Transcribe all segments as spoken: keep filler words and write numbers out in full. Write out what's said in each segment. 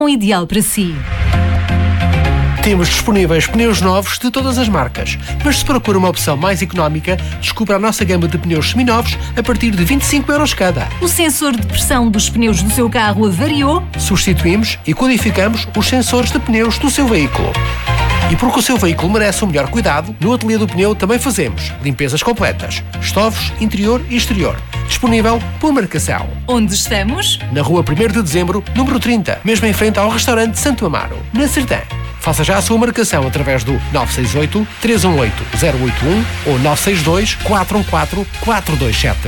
ideal para si. Temos disponíveis pneus novos de todas as marcas, mas se procura uma opção mais económica, descubra a nossa gama de pneus seminovos a partir de vinte e cinco euros cada. O sensor de pressão dos pneus do seu carro avariou? Substituímos e codificamos os sensores de pneus do seu veículo. E porque o seu veículo merece o melhor cuidado, no Ateliê do Pneu também fazemos limpezas completas, estovos, interior e exterior. Disponível por marcação. Onde estamos? Na rua primeiro de dezembro, número trinta, mesmo em frente ao restaurante Santo Amaro, na Serdã. Faça já a sua marcação através do nove seis oito, três um oito, zero oito um ou nove seis dois, quatro um quatro, quatro dois sete.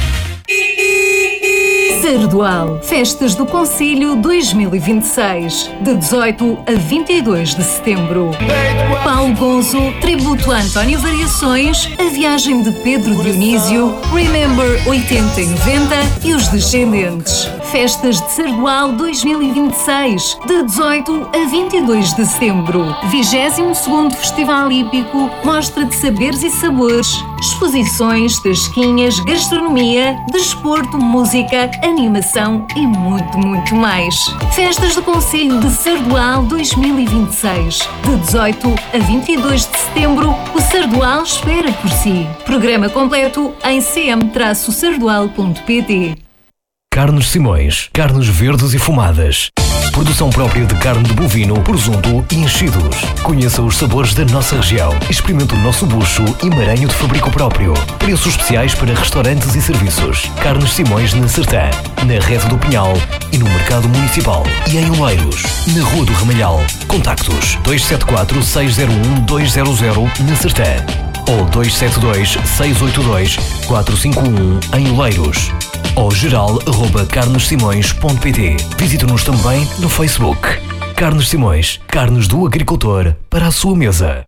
Sardual, Festas do Concelho dois mil e vinte e seis, de dezoito a vinte e dois de setembro. Paulo Gonzo, tributo a António Variações, a viagem de Pedro Dionísio, Remember oitenta e noventa e os Descendentes. Festas de Sardual dois mil e vinte e seis, de dezoito a vinte e dois de setembro. vigésimo segundo Festival Hípico, mostra de saberes e sabores, exposições, tasquinhas, gastronomia, desporto, música, animação e muito, muito mais. Festas do Concelho de Sardual dois mil e vinte e seis. De dezoito a vinte e dois de setembro, o Sardual espera por si. Programa completo em c m traço sardual ponto p t. Carnes Simões, carnes verdes e fumadas. Produção própria de carne de bovino, presunto e enchidos. Conheça os sabores da nossa região. Experimente o nosso bucho e maranho de fabrico próprio. Preços especiais para restaurantes e serviços. Carnes Simões na Sertã, na Rede do Pinhal e no Mercado Municipal. E em Oleiros, na Rua do Ramalhal. Contactos dois sete quatro, seis zero um, dois zero zero na Sertã ou dois sete dois, seis oito dois, quatro cinco um em Oleiros. Ou geral arroba carnes simões ponto p t. Visite-nos também no Facebook. Carnes Simões, carnes do agricultor para a sua mesa.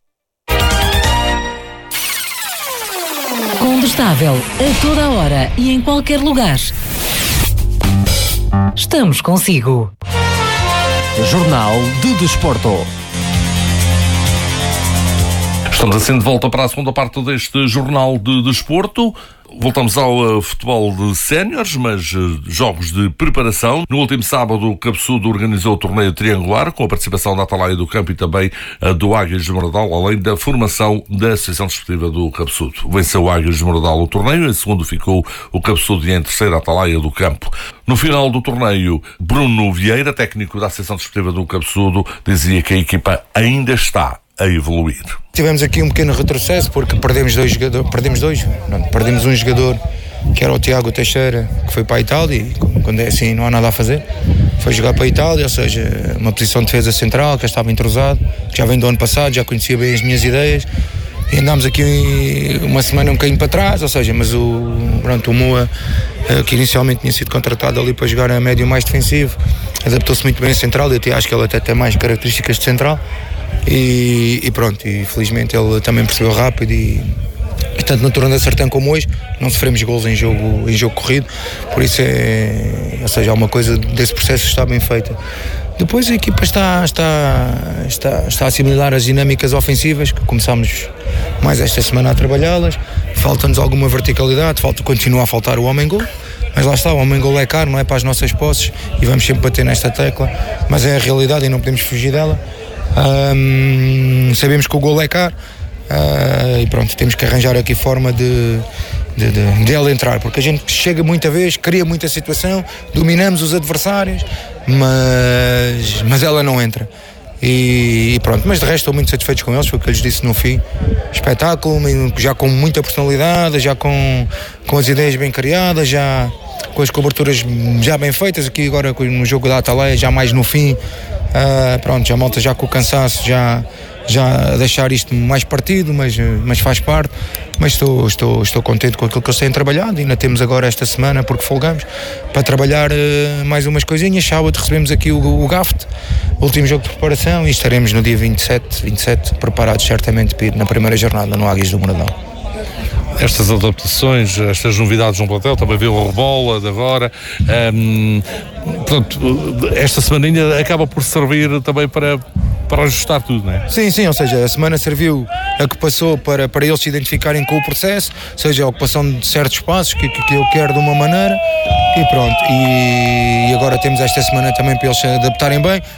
Condestável, a toda a hora e em qualquer lugar. Estamos consigo. Jornal de Desporto. Estamos assim de volta para a segunda parte deste Jornal de Desporto. Voltamos ao uh, futebol de séniores, mas uh, jogos de preparação. No último sábado, o Cabeçudo organizou o torneio triangular, com a participação da Atalaia do Campo e também uh, do Águias de Moradal, além da formação da Associação Desportiva do Cabeçudo. Venceu o Águias de Moradal o torneio, em segundo ficou o Cabeçudo e em terceiro a Atalaia do Campo. No final do torneio, Bruno Vieira, técnico da Associação Desportiva do Cabeçudo, dizia que a equipa ainda está a evoluir. Tivemos aqui um pequeno retrocesso porque perdemos dois jogadores, perdemos dois, não, perdemos um jogador que era o Tiago Teixeira, que foi para a Itália, e quando é assim não há nada a fazer, foi jogar para a Itália, ou seja, uma posição de defesa central, que já estava entrosado, que já vem do ano passado, já conhecia bem as minhas ideias, e andámos aqui uma semana um bocadinho para trás, ou seja, mas o, pronto, o Moa, que inicialmente tinha sido contratado ali para jogar a médio mais defensivo, adaptou-se muito bem a central, e até acho que ele até tem mais características de central. E, e pronto, e felizmente ele também percebeu rápido e, e tanto na Torre da Sertã como hoje não sofremos golos em jogo, em jogo corrido, por isso é, ou seja, alguma coisa desse processo está bem feita. Depois a equipa está, está, está, está a assimilar as dinâmicas ofensivas, que começámos mais esta semana a trabalhá-las, falta-nos alguma verticalidade, falta, continua a faltar o homem-gol, mas lá está, o homem-gol é caro, não é para as nossas posses e vamos sempre bater nesta tecla, mas é a realidade e não podemos fugir dela. Um, sabemos que o golo é caro uh, e pronto, temos que arranjar aqui forma de, de, de, de ela entrar, porque a gente chega muita vez, cria muita situação, dominamos os adversários, mas, mas ela não entra e, e pronto, mas de resto estou muito satisfeito com eles, foi o que eu lhes disse no fim, espetáculo, já com muita personalidade, já com, com as ideias bem criadas, já com as coberturas já bem feitas, aqui agora no jogo da Atalaia já mais no fim. Uh, pronto, já malta já com o cansaço, já, já a deixar isto mais partido, mas, mas faz parte, mas estou, estou, estou contente com aquilo que eles têm trabalhado e ainda temos agora esta semana, porque folgamos, para trabalhar uh, mais umas coisinhas. Sábado recebemos aqui o, o G A F T, último jogo de preparação, e estaremos no dia vinte e sete, vinte e sete preparados certamente para ir na primeira jornada no Águias do Moradal. Estas adaptações, estas novidades no plantel, também viu a rebola de agora, um, portanto, esta semaninha acaba por servir também para, para ajustar tudo, não é? Sim, sim, ou seja, a semana serviu a que passou para, para eles se identificarem com o processo, ou seja, a ocupação de certos espaços que, que, que eu quero de uma maneira, e pronto, e, e agora temos esta semana também para eles se adaptarem bem,